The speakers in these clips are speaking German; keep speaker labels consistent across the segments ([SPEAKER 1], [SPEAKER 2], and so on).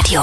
[SPEAKER 1] Radio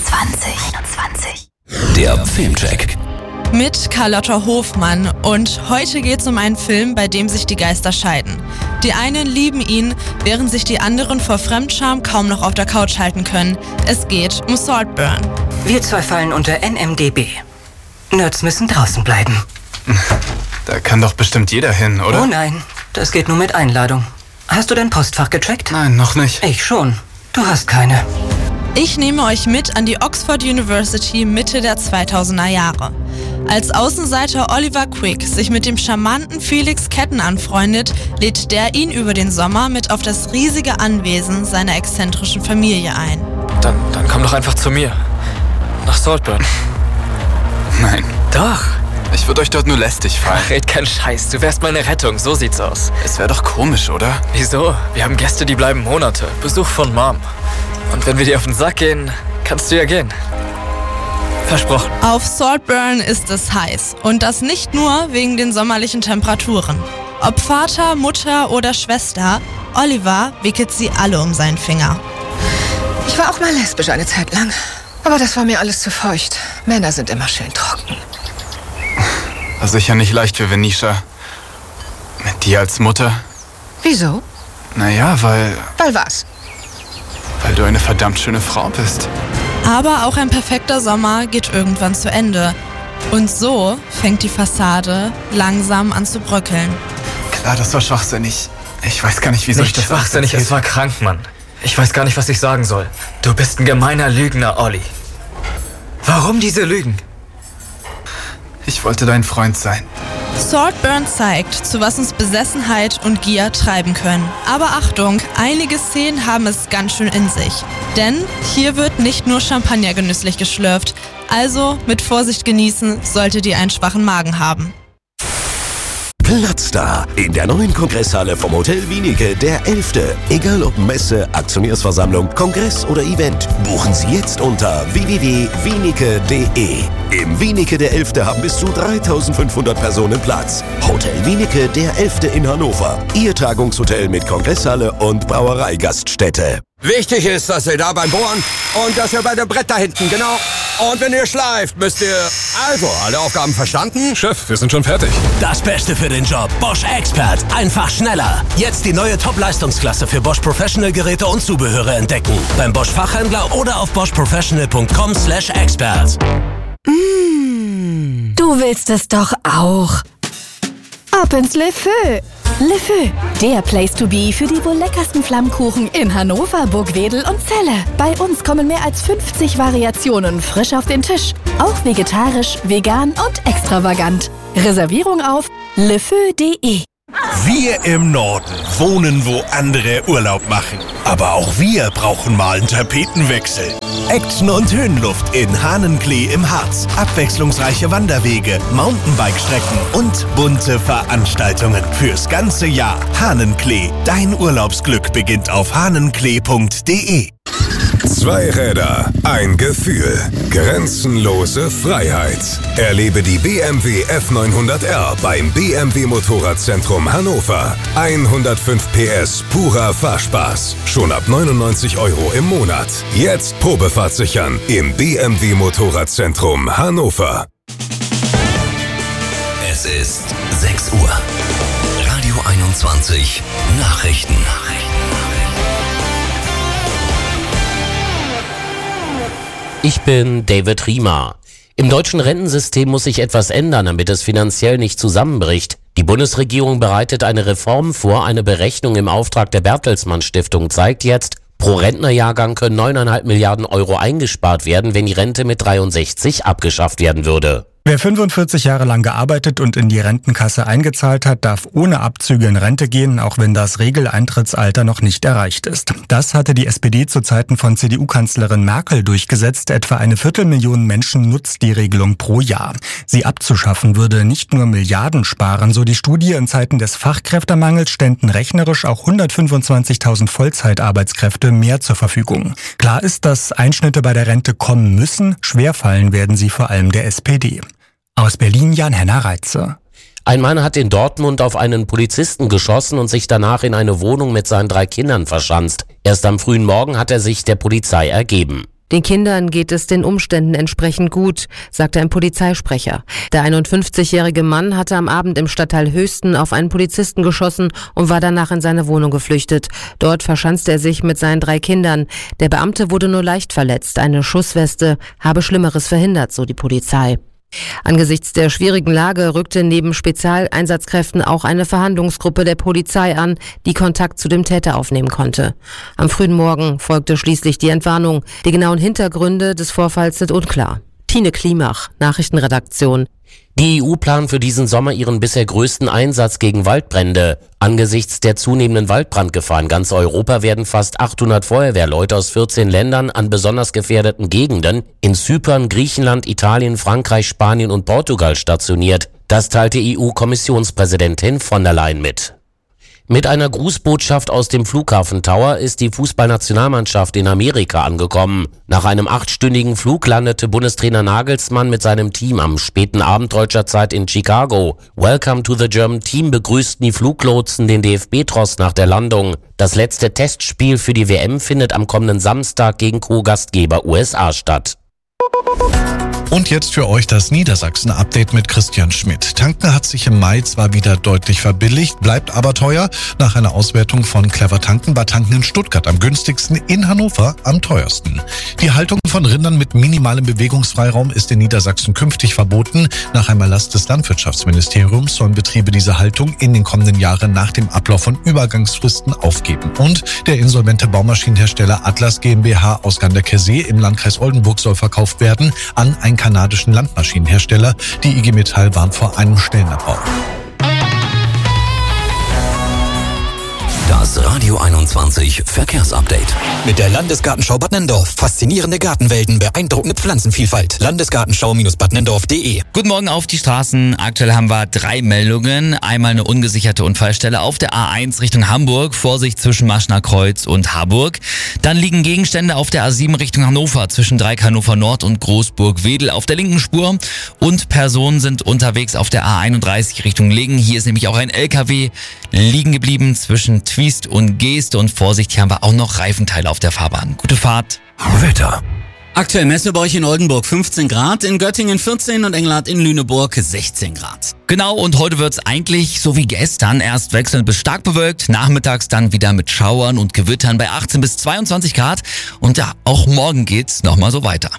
[SPEAKER 1] 21.
[SPEAKER 2] Der Filmcheck.
[SPEAKER 3] Mit Carlotta Hofmann, und heute geht's um einen Film, bei dem sich die Geister scheiden. Die einen lieben ihn, während sich die anderen vor Fremdscham kaum noch auf der Couch halten können. Es geht um Saltburn.
[SPEAKER 4] Wir zwei fallen unter NMDB. Nerds müssen draußen bleiben.
[SPEAKER 5] Da kann doch bestimmt jeder hin, oder?
[SPEAKER 4] Oh nein, das geht nur mit Einladung. Hast du dein Postfach gecheckt?
[SPEAKER 5] Nein, noch nicht.
[SPEAKER 4] Ich schon. Du hast keine.
[SPEAKER 3] Ich nehme euch mit an die Oxford University Mitte der 2000er Jahre. Als Außenseiter Oliver Quick sich mit dem charmanten Felix Ketten anfreundet, lädt der ihn über den Sommer mit auf das riesige Anwesen seiner exzentrischen Familie ein.
[SPEAKER 6] Dann komm doch einfach zu mir. Nach Saltburn.
[SPEAKER 5] Nein.
[SPEAKER 6] Doch.
[SPEAKER 5] Ich würde euch dort nur lästig fallen.
[SPEAKER 6] Ach, red keinen Scheiß. Du wärst meine Rettung. So sieht's aus.
[SPEAKER 5] Es wäre doch komisch, oder?
[SPEAKER 6] Wieso? Wir haben Gäste, die bleiben Monate. Besuch von Mom. Und wenn wir dir auf den Sack gehen, kannst du ja gehen. Versprochen.
[SPEAKER 3] Auf Saltburn ist es heiß. Und das nicht nur wegen den sommerlichen Temperaturen. Ob Vater, Mutter oder Schwester, Oliver wickelt sie alle um seinen Finger.
[SPEAKER 7] Ich war auch mal lesbisch eine Zeit lang. Aber das war mir alles zu feucht. Männer sind immer schön trocken.
[SPEAKER 5] War sicher nicht leicht für Venetia. Mit dir als Mutter.
[SPEAKER 7] Wieso?
[SPEAKER 5] Naja, weil
[SPEAKER 7] was?
[SPEAKER 5] Weil du eine verdammt schöne Frau bist.
[SPEAKER 3] Aber auch ein perfekter Sommer geht irgendwann zu Ende. Und so fängt die Fassade langsam an zu bröckeln.
[SPEAKER 5] Klar, das war schwachsinnig. Ich weiß gar nicht, wieso ich das
[SPEAKER 6] schwachsinnig, es war krank, Mann. Ich weiß gar nicht, was ich sagen soll. Du bist ein gemeiner Lügner, Olli. Warum diese Lügen?
[SPEAKER 5] Ich wollte dein Freund sein.
[SPEAKER 3] Saltburn zeigt, zu was uns Besessenheit und Gier treiben können. Aber Achtung, einige Szenen haben es ganz schön in sich. Denn hier wird nicht nur Champagner genüsslich geschlürft. Also mit Vorsicht genießen, solltet ihr einen schwachen Magen haben.
[SPEAKER 2] Platz da in der neuen Kongresshalle vom Hotel Wienicke, der 11. Egal ob Messe, Aktionärsversammlung, Kongress oder Event, buchen Sie jetzt unter www.wienicke.de. Im Wienicke der 11. haben bis zu 3500 Personen Platz. Hotel Wienicke der 11. in Hannover. Ihr Tagungshotel mit Kongresshalle und Brauereigaststätte.
[SPEAKER 8] Wichtig ist, dass ihr da beim Bohren und dass ihr bei dem Brett da hinten, genau. Und wenn ihr schleift, müsst ihr... Also, alle Aufgaben verstanden?
[SPEAKER 9] Chef, wir sind schon fertig.
[SPEAKER 10] Das Beste für den Job. Bosch Expert. Einfach schneller. Jetzt die neue Top-Leistungsklasse für Bosch Professional Geräte und Zubehöre entdecken. Beim Bosch Fachhändler oder auf boschprofessional.com/expert.
[SPEAKER 1] Du willst es doch auch. Ab ins Le Feu. Le Feu, der Place to be für die wohl leckersten Flammkuchen in Hannover, Burgwedel und Celle. Bei uns kommen mehr als 50 Variationen frisch auf den Tisch. Auch vegetarisch, vegan und extravagant. Reservierung auf lefeu.de.
[SPEAKER 11] Wir im Norden wohnen, wo andere Urlaub machen. Aber auch wir brauchen mal einen Tapetenwechsel. Action und Höhenluft in Hahnenklee im Harz. Abwechslungsreiche Wanderwege, Mountainbike-Strecken und bunte Veranstaltungen fürs ganze Jahr. Hahnenklee, dein Urlaubsglück beginnt auf hahnenklee.de.
[SPEAKER 12] 2 Räder, ein Gefühl. Grenzenlose Freiheit. Erlebe die BMW F900R beim BMW Motorradzentrum Hannover. 105 PS purer Fahrspaß. Schon ab 99 € im Monat. Jetzt Probefahrt sichern im BMW Motorradzentrum Hannover.
[SPEAKER 2] Es ist 6 Uhr. Radio 21 Nachrichten.
[SPEAKER 13] Ich bin David Riemer. Im deutschen Rentensystem muss sich etwas ändern, damit es finanziell nicht zusammenbricht. Die Bundesregierung bereitet eine Reform vor. Eine Berechnung im Auftrag der Bertelsmann Stiftung zeigt jetzt, pro Rentnerjahrgang können 9,5 Milliarden € eingespart werden, wenn die Rente mit 63 abgeschafft werden würde.
[SPEAKER 14] Wer 45 Jahre lang gearbeitet und in die Rentenkasse eingezahlt hat, darf ohne Abzüge in Rente gehen, auch wenn das Regeleintrittsalter noch nicht erreicht ist. Das hatte die SPD zu Zeiten von CDU-Kanzlerin Merkel durchgesetzt. Etwa 250.000 Menschen nutzt die Regelung pro Jahr. Sie abzuschaffen würde nicht nur Milliarden sparen, so die Studie. In Zeiten des Fachkräftemangels ständen rechnerisch auch 125.000 Vollzeitarbeitskräfte mehr zur Verfügung. Klar ist, dass Einschnitte bei der Rente kommen müssen. Schwerfallen werden sie vor allem der SPD. Aus Berlin Jan-Henner Reitze.
[SPEAKER 13] Ein Mann hat in Dortmund auf einen Polizisten geschossen und sich danach in eine Wohnung mit seinen 3 Kindern verschanzt. Erst am frühen Morgen hat er sich der Polizei ergeben.
[SPEAKER 9] Den Kindern geht es den Umständen entsprechend gut, sagte ein Polizeisprecher. Der 51-jährige Mann hatte am Abend im Stadtteil Höchsten auf einen Polizisten geschossen und war danach in seine Wohnung geflüchtet. Dort verschanzte er sich mit seinen 3 Kindern. Der Beamte wurde nur leicht verletzt. Eine Schussweste habe Schlimmeres verhindert, so die Polizei. Angesichts der schwierigen Lage rückte neben Spezialeinsatzkräften auch eine Verhandlungsgruppe der Polizei an, die Kontakt zu dem Täter aufnehmen konnte. Am frühen Morgen folgte schließlich die Entwarnung. Die genauen Hintergründe des Vorfalls sind unklar. Tine Klimach, Nachrichtenredaktion.
[SPEAKER 13] Die EU plant für diesen Sommer ihren bisher größten Einsatz gegen Waldbrände. Angesichts der zunehmenden Waldbrandgefahr in ganz Europa werden fast 800 Feuerwehrleute aus 14 Ländern an besonders gefährdeten Gegenden in Zypern, Griechenland, Italien, Frankreich, Spanien und Portugal stationiert. Das teilte EU-Kommissionspräsidentin von der Leyen mit. Mit einer Grußbotschaft aus dem Flughafen Tower ist die Fußballnationalmannschaft in Amerika angekommen. Nach einem 8-stündigen Flug landete Bundestrainer Nagelsmann mit seinem Team am späten Abend deutscher Zeit in Chicago. Welcome to the German Team begrüßten die Fluglotsen den DFB-Tross nach der Landung. Das letzte Testspiel für die WM findet am kommenden Samstag gegen Co-Gastgeber USA statt.
[SPEAKER 11] Und jetzt für euch das Niedersachsen-Update mit Christian Schmidt. Tanken hat sich im Mai zwar wieder deutlich verbilligt, bleibt aber teuer. Nach einer Auswertung von Clever Tanken war Tanken in Stuttgart am günstigsten, in Hannover am teuersten. Die Haltung von Rindern mit minimalem Bewegungsfreiraum ist in Niedersachsen künftig verboten. Nach einem Erlass des Landwirtschaftsministeriums sollen Betriebe diese Haltung in den kommenden Jahren nach dem Ablauf von Übergangsfristen aufgeben. Und der insolvente Baumaschinenhersteller Atlas GmbH aus Ganderkesee im Landkreis Oldenburg soll verkauft werden an einen kanadischen Landmaschinenhersteller. Die IG Metall warnt vor einem Stellenabbau.
[SPEAKER 15] Das Radio 21 Verkehrsupdate.
[SPEAKER 16] Mit der Landesgartenschau Bad Nenndorf. Faszinierende Gartenwelten, beeindruckende Pflanzenvielfalt. Landesgartenschau-badnendorf.de.
[SPEAKER 17] Guten Morgen auf die Straßen. Aktuell haben wir 3 Meldungen. Einmal eine ungesicherte Unfallstelle auf der A1 Richtung Hamburg. Vorsicht zwischen Maschner Kreuz und Harburg. Dann liegen Gegenstände auf der A7 Richtung Hannover zwischen Dreieck Hannover Nord und Großburg-Wedel auf der linken Spur. Und Personen sind unterwegs auf der A31 Richtung Lingen. Hier ist nämlich auch ein LKW liegen geblieben zwischen Twiest und Geest. Und Vorsicht, hier haben wir auch noch Reifenteile auf der Fahrbahn. Gute Fahrt.
[SPEAKER 15] Wetter.
[SPEAKER 18] Aktuell messen wir bei euch in Oldenburg 15 Grad, in Göttingen 14 und Engelhardt in Lüneburg 16 Grad.
[SPEAKER 17] Genau, und heute wird's eigentlich so wie gestern, erst wechselnd bis stark bewölkt, nachmittags dann wieder mit Schauern und Gewittern bei 18 bis 22 Grad. Und ja, auch morgen geht's nochmal so weiter.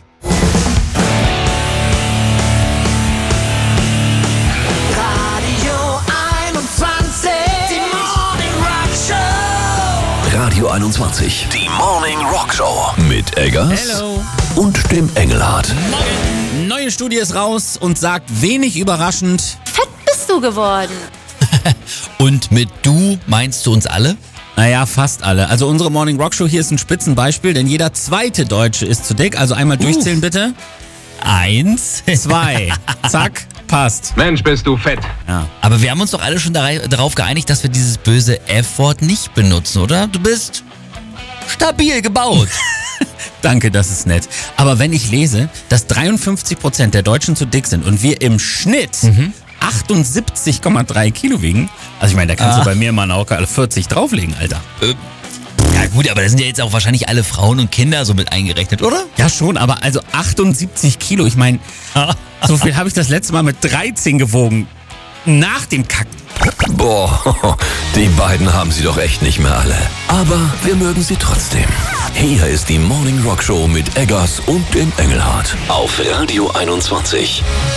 [SPEAKER 15] Radio 21, die Morning Rock Show mit Eggers und dem Engelhardt.
[SPEAKER 18] Morgen. Neue Studie ist raus und sagt wenig überraschend:
[SPEAKER 19] Fett bist du geworden.
[SPEAKER 17] Und mit du meinst du uns alle?
[SPEAKER 18] Naja, fast alle. Also unsere Morning Rock Show hier ist ein Spitzenbeispiel, denn jeder zweite Deutsche ist zu dick. Also einmal durchzählen bitte. 1, 2, zack. Passt.
[SPEAKER 20] Mensch, bist du fett.
[SPEAKER 17] Ja. Aber wir haben uns doch alle schon darauf geeinigt, dass wir dieses böse F-Wort nicht benutzen, oder? Du bist stabil gebaut.
[SPEAKER 18] Danke, das ist nett. Aber wenn ich lese, dass 53% der Deutschen zu dick sind und wir im Schnitt 78,3 Kilo wiegen, also ich meine, da kannst du bei mir mal auch alle 40 drauflegen, Alter.
[SPEAKER 17] Ja gut, aber da sind ja jetzt auch wahrscheinlich alle Frauen und Kinder so mit eingerechnet, oder?
[SPEAKER 18] Ja schon, aber also 78 Kilo, ich meine, so viel habe ich das letzte Mal mit 13 gewogen. Nach dem Kacken.
[SPEAKER 15] Boah, die beiden haben sie doch echt nicht mehr alle. Aber wir mögen sie trotzdem. Hier ist die Morning Rock Show mit Eggers und dem Engelhardt auf Radio 21.